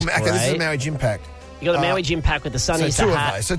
Okay, this is a Maui Gym Pack. You got the Maui Gym Pack with the sunnies, So two the of hat. those. So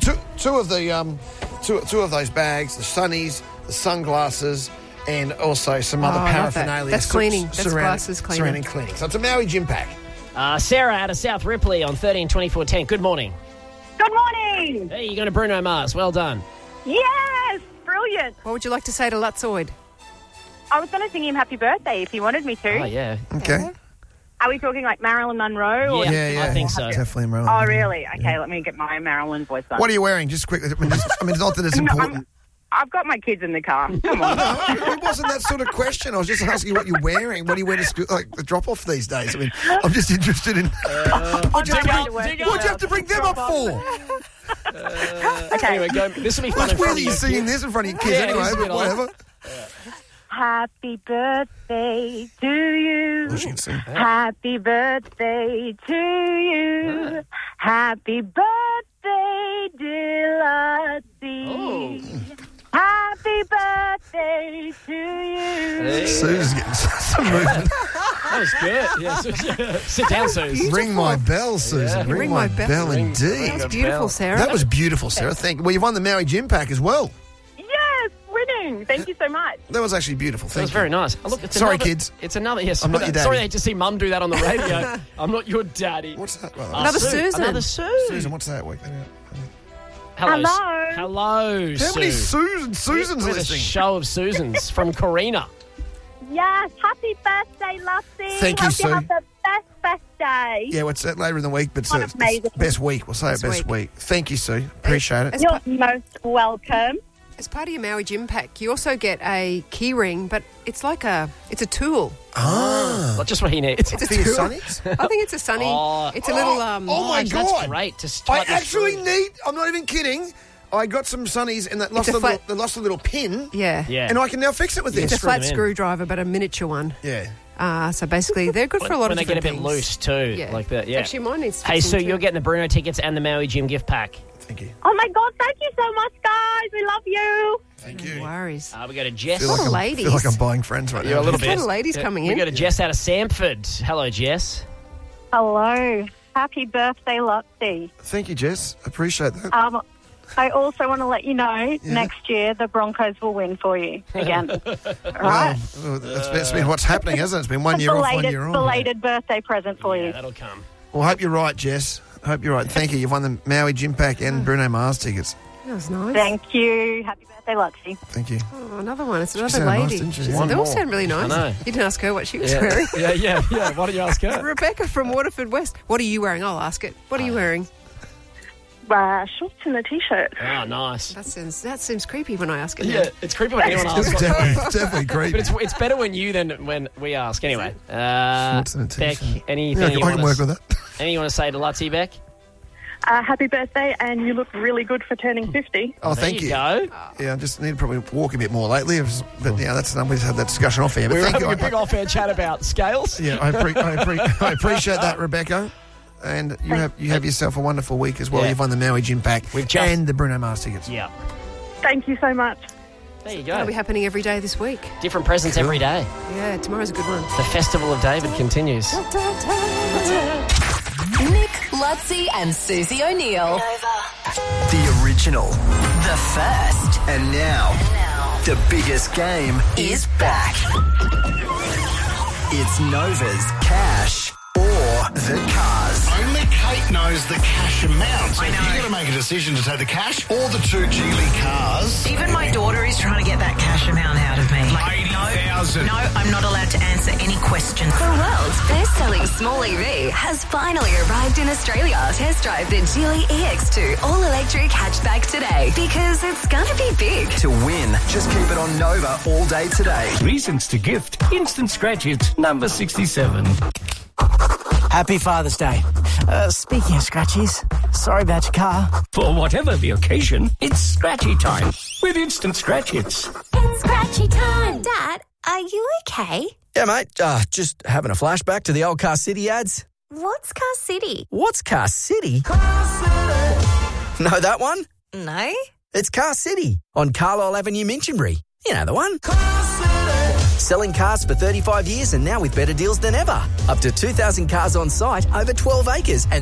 two of those bags, the sunnies, the sunglasses, and also some other I love that. paraphernalia. That's cleaning. That's glasses cleaning. Surrounding cleaning. So it's a Maui Gym Pack. Sarah out of South Ripley on 13 24 10. Good morning. Good morning. Hey, you're going to Bruno Mars. Well done. Yes, brilliant. What would you like to say to Lutzoid? I was going to sing him happy birthday if he wanted me to. Oh, yeah. Okay. Are we talking like Marilyn Monroe? Or Yeah, I think so. Definitely Marilyn. Oh, really? Okay, let me get my Marilyn voice on. What are you wearing? Just quickly. I mean, not that it's important. I've got my kids in the car. Come on. It wasn't that sort of question. I was just asking what you're wearing. What do you wear to school, like the drop-off these days? I mean, I'm just interested in... What'd you have to bring them up for? Okay. Anyway, this will be fun. It's weird that you're singing this in front of your kids anyway, it's a bit but whatever. Happy birthday to you. Oh, she can sing. Happy birthday to you. Happy birthday, dear Lottie. Happy birthday to you. Sue's getting some movement. That was good. Yeah, sit down, Suze. Ring my bell, Susan. Yeah. Ring my bell, indeed. That was beautiful, Sarah. That was beautiful, Sarah. Thank you. Well, you've won the Maui Gym Pack as well. Yes, winning. Thank you so much. That was actually beautiful. That Thank was you. very nice. Oh, look, it's Sorry, another, kids. It's another. Yes, I'm not your daddy. Sorry, I had to see Mum do that on the radio. I'm not your daddy. What's that? Another Susan. Another Sue. Susan, what's that? Wait, Hello. Hello. how many Sue. Susans With a listening? show of Susans from Karina. Yes, happy birthday, Lottie. Thank you, Hope Sue. you have the best day. Yeah, what's that later in the week? But What it's amazing. best week. We'll say it best week. Thank you, Sue. Appreciate it. You're most welcome. As part of your Maui Gym Pack, you also get a key ring, but it's like it's a tool. Not just what he needs. It's a For your tool. sunnies? I think it's a sunny. Oh. It's a little. Oh my God. That's great. Just I tighten the actually screw. need... I'm not even kidding. I got some sunnies and that lost a the flat- little, they lost a little pin. Yeah. Yeah. And I can now fix it with It's this. a flat them in. screwdriver, but a miniature one. Yeah. So basically, they're good for a lot when of they get a different bit things. loose too, Yeah. like that. Yeah. Actually, mine needs Hey, fixing Sue, too. you're getting the Bruno tickets and the Maui Gym gift pack. Thank you. Oh, my God. Thank you so much, guys. We love you. Thank you. No worries. We go to Jess. Feel Lot of I'm- ladies. feel like I'm buying friends right You're now. a little There's a bit. lot of ladies coming We in. go to Jess out of Samford. Hello, Jess. Hello. Happy birthday, Lottie. Thank you, Jess. Appreciate that. I also want to let you know next year the Broncos will win for you again. Right? Well, it's been what's happening, hasn't it? It's been 1 year off, 1 year on. Belated birthday present for Yeah, you. that'll come. Well, I hope you're right, Jess. I hope you're right. Thank you. You've won the Maui Gym Pack and Bruno Mars tickets. That was nice. Thank you. Happy birthday, Lottie. Thank you. Oh, another one. It's another sounded nice, lady. didn't she? They One all more. sound really nice. I know. You didn't ask her what she was Yeah. wearing. yeah. Why don't you ask her? Rebecca from Waterford West. What are you wearing? I'll ask it. What are you wearing? Shorts and a t-shirt. Oh, nice. That seems creepy when I ask it. Yeah, it's creepy when anyone It's asks. definitely creepy. But it's better when you than when we ask. Anyway, Shorts and a Beck, t-shirt. anything Yeah, you I can want work with that. Anything you want to say to Lutzy, Beck? Happy birthday, and you look really good for turning 50. Oh, There thank you. Go. Yeah, I just need to probably walk a bit more lately. But yeah, we just had that discussion off here. But We were thank having you. a big off-air chat about scales. Yeah, I appreciate that, Rebecca. And you have yourself a wonderful week as well. Yeah. You've won the Maui Gym Pack and the Bruno Mars tickets. Yeah. Thank you so much. There you That'll be go. happening every day this week. Different presents every day. Yeah, tomorrow's a good one. The Festival of David continues. Nick, Lutzy and Susie O'Neill. The original. The first And now, the biggest game is back. It's Nova's Cash or the Cars. Only Kate knows the cash amount. So you've got to make a decision to take the cash or the two Geely cars. Even my daughter is trying to get that cash amount out of me. 80,000. No, I'm not allowed to answer any questions. The world's best-selling small EV has finally arrived in Australia. Test drive the Geely EX2 all-electric hatchback today because it's gonna be big. To win, just keep it on Nova all day today. Reasons to gift. Instant Scratch It, number 67. Happy Father's Day. Speaking of scratchies, sorry about your car. For whatever the occasion, it's scratchy time with Instant Scratch Hits. It's scratchy time. Dad, are you okay? Yeah, mate. Just having a flashback to the old Car City ads. What's Car City? What's Car City? Know that one? No? It's Car City on Carlisle Avenue, Minchinbury. You know the one. Selling cars for 35 years and now with better deals than ever. Up to 2,000 cars on site, over 12 acres and